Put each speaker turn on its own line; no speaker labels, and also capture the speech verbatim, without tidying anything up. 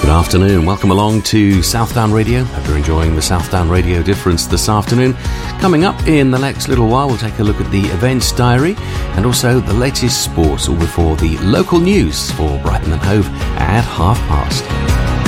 Good afternoon. Welcome along to Southdown Radio. Hope you're enjoying the Southdown Radio Difference this afternoon. Coming up in the next little while, we'll take a look at the events diary and also the latest sports, all before the local news for Brighton and Hove at half past.